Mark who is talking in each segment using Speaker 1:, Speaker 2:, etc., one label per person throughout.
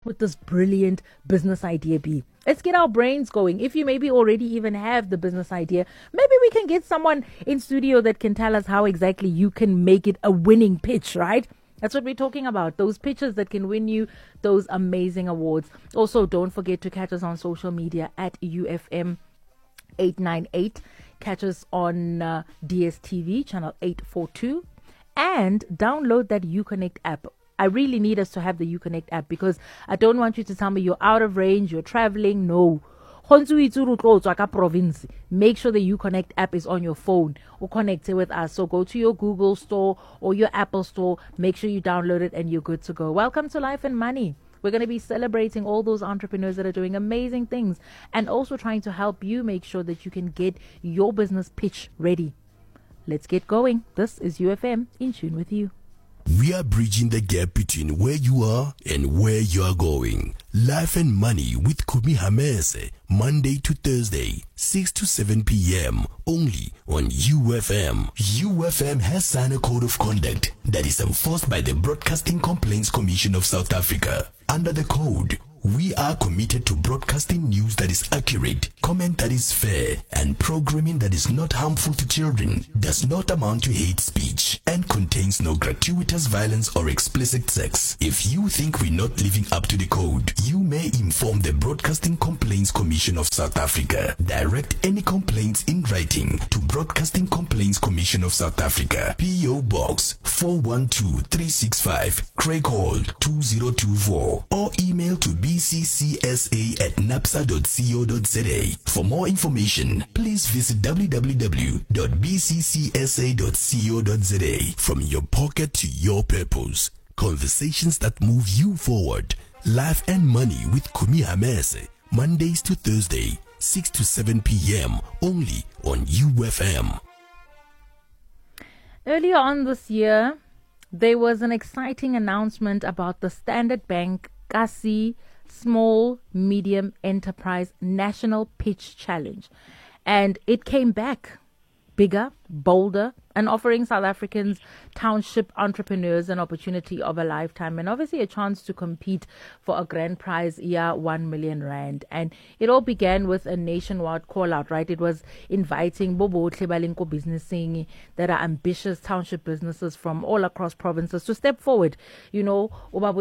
Speaker 1: would this brilliant business idea be? Let's get our brains going. If you maybe already even have the business idea, maybe we can get someone in studio that can tell us how exactly you can make it a winning pitch, right? That's what we're talking about. Those pitches that can win you those amazing awards. Also, don't forget to catch us on social media at UFM898. Catch us on DSTV, channel 842. And download that UConnect app. I really need us to have the UConnect app because I don't want you to tell me you're out of range, you're traveling. No. Make sure the UConnect app is on your phone or connect it with us. So go to your Google store or your Apple store. Make sure you download it and you're good to go. Welcome to Life and Money. We're going to be celebrating all those entrepreneurs that are doing amazing things and also trying to help you make sure that you can get your business pitch ready. Let's get going. This is UFM in tune with you.
Speaker 2: We are bridging the gap between where you are and where you are going. Life and Money with Kumi Hamese, Monday to Thursday, 6 to 7 p.m. only on UFM. UFM has signed a code of conduct that is enforced by the Broadcasting Complaints Commission of South Africa. Under the code, we are committed to broadcasting news that is accurate, comment that is fair, and programming that is not harmful to children, does not amount to hate speech, and contains no gratuitous violence or explicit sex. If you think we're not living up to the code, you may inform the Broadcasting Complaints Commission of South Africa. Direct any complaints in writing to Broadcasting Complaints Commission of South Africa, P.O. Box 412365, Craig Hall 2024, or email to bccsa@napsa.co.za. For more information, please visit www.bccsa.co.za. From your pocket to your purpose. Conversations that move you forward. Life and Money with Kumi Hamese, Mondays to Thursday, 6 to 7 p.m. only on UFM.
Speaker 1: Earlier on this year, there was an exciting announcement about the Standard Bank Kasi Small Medium Enterprise National Pitch Challenge. And it came back bigger, bolder, and offering South Africans township entrepreneurs an opportunity of a lifetime and obviously a chance to compete for a grand prize, 1 million rand. And it all began with a nationwide call out, right? It was inviting Bobo Tlebalenko businessing that are ambitious township businesses from all across provinces to step forward. You know,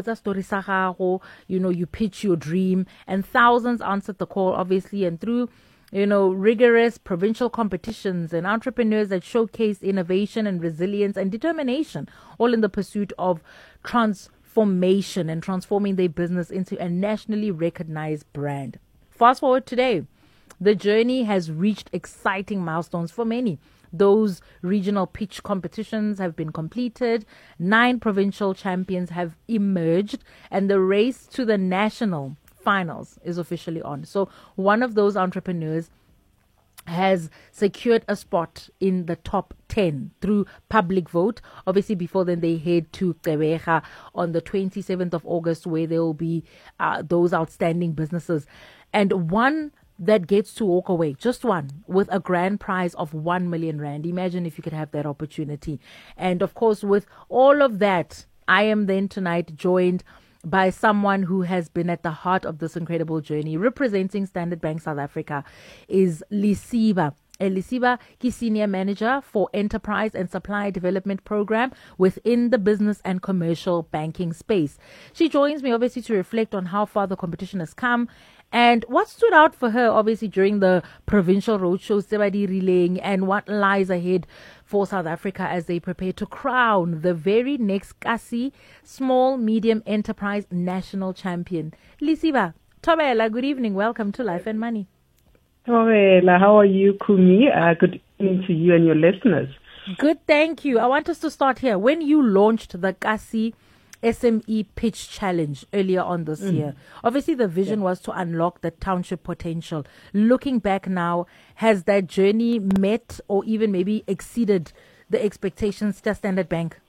Speaker 1: you pitch your dream, and thousands answered the call, obviously, and through rigorous provincial competitions and entrepreneurs that showcase innovation and resilience and determination, all in the pursuit of transformation and transforming their business into a nationally recognized brand. Fast forward today, the journey has reached exciting milestones for many. Those regional pitch competitions have been completed, 9 provincial champions have emerged, and the race to the national finals is officially on. So one of those entrepreneurs has secured a spot in the top 10 through public vote. Obviously, before then, they head to Gqeberha on the 27th of August, where there will be those outstanding businesses. And one that gets to walk away, just one, with a grand prize of 1 million rand. Imagine if you could have that opportunity. And of course, with all of that, I am then tonight joined by someone who has been at the heart of this incredible journey. Representing Standard Bank South Africa is Lisiba. Lisiba is Senior Manager for Enterprise and Supply Development Program within the business and commercial banking space. She joins me obviously to reflect on how far the competition has come and what stood out for her obviously during the provincial roadshows, Sebadi relaying, and what lies ahead for South Africa as they prepare to crown the very next Kasi Small Medium Enterprise National Champion. Lisiba, Thobela, good evening. Welcome to Life and Money.
Speaker 3: Thobela, how are you, Kumi? Good evening to you and your listeners.
Speaker 1: Good, thank you. I want us to start here. When you launched the Kasi SME Pitch Challenge earlier on this year, obviously the vision was to unlock the township potential. Looking back now, has that journey met or even maybe exceeded the expectations to Standard Bank?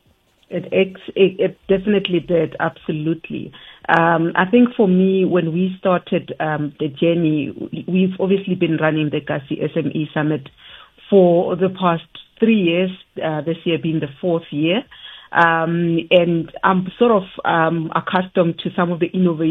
Speaker 3: It definitely did, absolutely. I think for me, when we started the journey, we've obviously been running the Kasi SME Summit for the past 3 years, this year being the 4th year. And I'm sort of accustomed to some of the innovations